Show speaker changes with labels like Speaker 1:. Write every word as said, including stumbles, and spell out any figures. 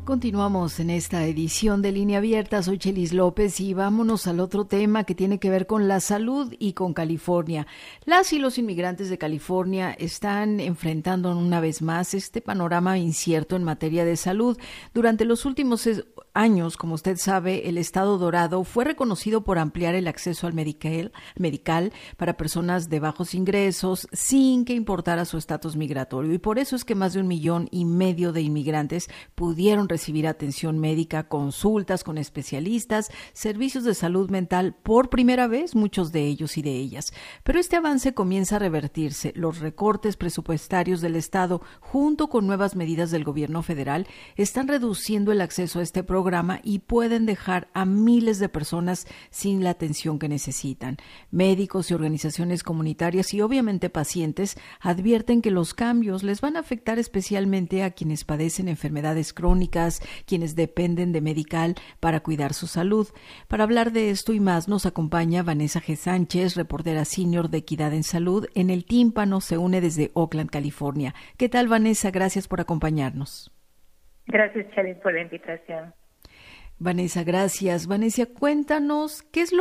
Speaker 1: Continuamos en esta edición de Línea Abierta. Soy Chelis López y vámonos al otro tema que tiene que ver con la salud y con California. Las y los inmigrantes de California están enfrentando una vez más este panorama incierto en materia de salud. Durante los últimos años, como usted sabe, el Estado Dorado fue reconocido por ampliar el acceso al medical, medical para personas de bajos ingresos sin que importara su estatus migratorio. Y por eso es que más de un millón y medio de inmigrantes pudieron recibir atención médica, consultas con especialistas, servicios de salud mental por primera vez, muchos de ellos y de ellas. Pero este avance comienza a revertirse. Los recortes presupuestarios del Estado, junto con nuevas medidas del gobierno federal, están reduciendo el acceso a este programa y pueden dejar a miles de personas sin la atención que necesitan. Médicos y organizaciones comunitarias y obviamente pacientes advierten que los cambios les van a afectar especialmente a quienes padecen enfermedades crónicas, quienes dependen de Medical para cuidar su salud. Para hablar de esto y más nos acompaña Vanessa G. Sánchez, reportera senior de Equidad en Salud en El Tímpano, se une desde Oakland, California. ¿Qué tal, Vanessa? Gracias por acompañarnos.
Speaker 2: Gracias, Charlie, por la invitación.
Speaker 1: Vanessa, gracias. Vanessa, cuéntanos, ¿qué es lo